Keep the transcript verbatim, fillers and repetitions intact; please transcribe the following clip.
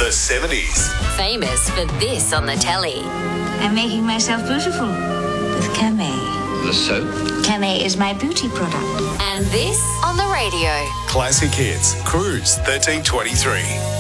The seventies. Famous for this on the telly. I'm making myself beautiful with Camay. The soap? Camay is my beauty product. And this on the radio. Classic hits. Cruise thirteen twenty-three.